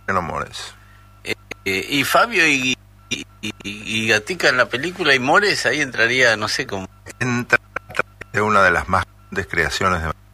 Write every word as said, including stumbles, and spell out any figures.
Mariano Mores. Eh, eh, y Fabio y, y, y, y Gatica en la película y Mores, ahí entraría, no sé cómo. Entra de una de las más grandes creaciones de